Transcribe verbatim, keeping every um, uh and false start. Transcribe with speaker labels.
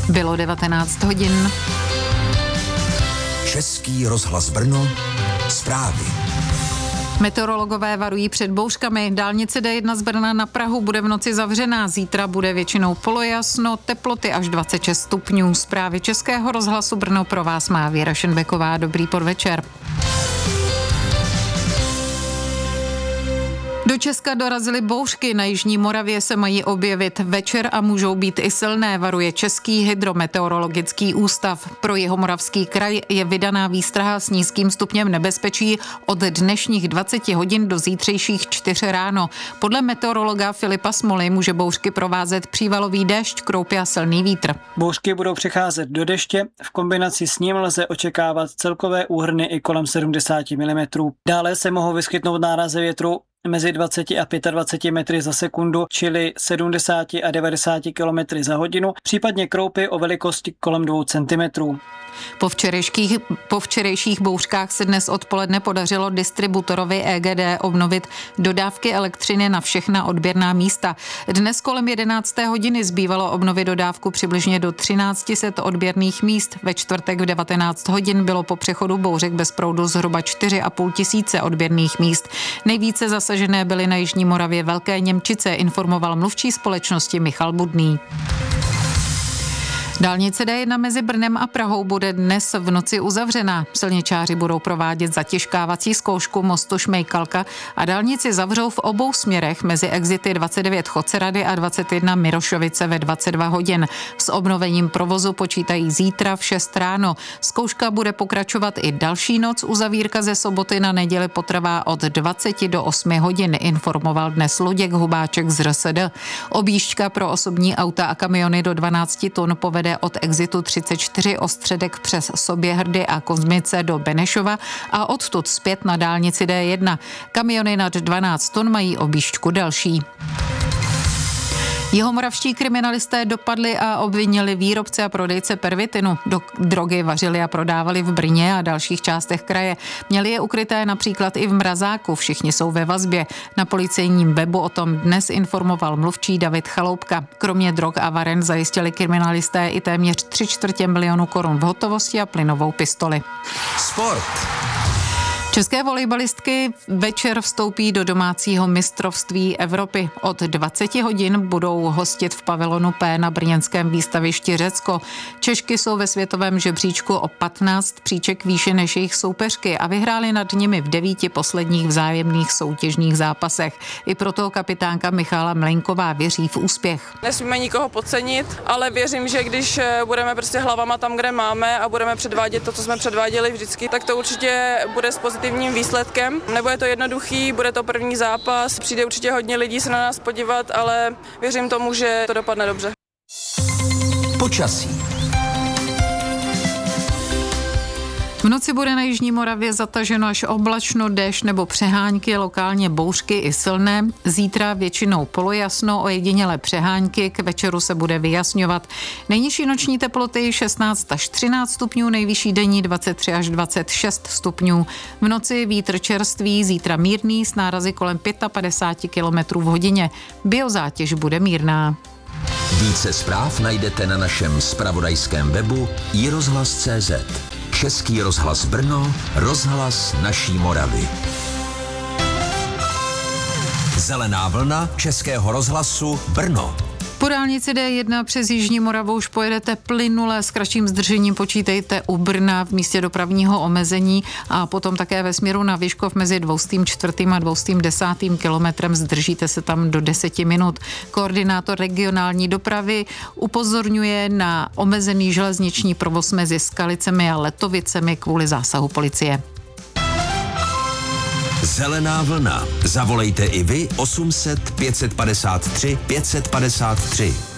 Speaker 1: Bylo devatenáct hodin.
Speaker 2: Český rozhlas Brno, zprávy.
Speaker 1: Meteorologové varují před bouřkami. Dálnice D jedna z Brna na Prahu bude v noci zavřená. Zítra bude většinou polojasno, teploty až dvacet šest stupňů. Zprávy Českého rozhlasu Brno pro vás má Věra Šenbeková. Dobrý podvečer. Do Česka dorazily bouřky, na jižní Moravě se mají objevit večer a můžou být i silné, varuje Český hydrometeorologický ústav. Pro Jihomoravský kraj je vydaná výstraha s nízkým stupněm nebezpečí od dnešních dvacet hodin do zítřejších čtyř ráno. Podle meteorologa Filipa Smoly může bouřky provázet přívalový déšť, kroupy a silný vítr.
Speaker 3: Bouřky budou přecházet do deště, v kombinaci s ním lze očekávat celkové úhrny i kolem sedmdesát milimetrů. Dále se mohou vyskytnout nárazy větru mezi dvacet a dvacet pět metry za sekundu, čili sedmdesát a devadesát kilometrů za hodinu, případně kroupy o velikosti kolem dvou centimetrů.
Speaker 1: Po včerejších, po včerejších bouřkách se dnes odpoledne podařilo distributorovi E G D obnovit dodávky elektřiny na všechna odběrná místa. Dnes kolem jedenácté hodiny zbývalo obnovit dodávku přibližně do třináct set odběrných míst. Ve čtvrtek v devatenáct hodin bylo po přechodu bouřek bez proudu zhruba čtyři a půl tisíce odběrných míst. Nejvíce zasažené byly na jižní Moravě Velké Němčice, informoval mluvčí společnosti Michal Budný. Dálnice D jedna mezi Brnem a Prahou bude dnes v noci uzavřená. Silničáři budou provádět zatěžkávací zkoušku mostu Šmejkalka a dálnici zavřou v obou směrech mezi exity dvacet devět Chocerady a dvacet jedna Mirošovice ve dvacet dva hodin. S obnovením provozu počítají zítra v šest ráno. Zkouška bude pokračovat i další noc. Uzavírka ze soboty na neděli potrvá od dvacet do osmi hodin, informoval dnes Luděk Hubáček z R S D. Objížďka pro osobní auta a kamiony do dvanáct tun povede od exitu třicet čtyři Ostředek přes Soběhrdy a Kozmice do Benešova a odtud zpět na dálnici D jedna. Kamiony nad dvanáct tun mají objížďku delší. Jihomoravští kriminalisté dopadli a obvinili výrobce a prodejce pervitinu. Do drogy vařili a prodávali v Brně a dalších částech kraje. Měli je ukryté například i v mrazáku. Všichni jsou ve vazbě. Na policejním webu o tom dnes informoval mluvčí David Chaloupka. Kromě drog a varen zajistili kriminalisté i téměř tři čtvrtě milionu korun v hotovosti a plynovou pistoli.
Speaker 2: Sport.
Speaker 1: České volejbalistky večer vstoupí do domácího mistrovství Evropy. Od dvacet hodin budou hostit v pavilonu P na brněnském výstavišti Řecko. Češky jsou ve světovém žebříčku o patnáct příček výše než jejich soupeřky a vyhrály nad nimi v devíti posledních vzájemných soutěžních zápasech. I proto kapitánka Michála Mlejnková věří v úspěch.
Speaker 4: Nesmíme nikoho podcenit, ale věřím, že když budeme prostě hlavama tam, kde máme a budeme předvádět to, co jsme předváděli vždycky, tak to určitě bude s pozitivním výsledkem. Nebude to jednoduchý, bude to první zápas, přijde určitě hodně lidí se na nás podívat, ale věřím tomu, že to dopadne dobře.
Speaker 2: Počasí.
Speaker 1: V noci bude na jižní Moravě zataženo až oblačno, déšť nebo přehánky, lokálně bouřky i silné. Zítra většinou polojasno, ojedinělé přehánky, k večeru se bude vyjasňovat. Nejnižší noční teploty šestnáct až třináct stupňů, nejvyšší denní dvacet tři až dvacet šest stupňů. V noci vítr čerstvý, zítra mírný s nárazy kolem padesát pět kilometrů v hodině. Biozátěž bude mírná.
Speaker 2: Více zpráv najdete na našem zpravodajském webu i rozhlas tečka cé zet. Český rozhlas Brno, rozhlas naší Moravy. Zelená vlna Českého rozhlasu Brno.
Speaker 1: Po dálnici D jedna přes jižní Moravu už pojedete plynule, s kratším zdržením počítejte u Brna v místě dopravního omezení a potom také ve směru na Vyškov mezi dvoustým čtvrtým a dvoustým desátým kilometrem zdržíte se tam do deseti minut. Koordinátor regionální dopravy upozorňuje na omezený železniční provoz mezi Skalicemi a Letovicemi kvůli zásahu policie.
Speaker 2: Zelená vlna. Zavolejte i vy osm set pět set padesát tři pět set padesát tři.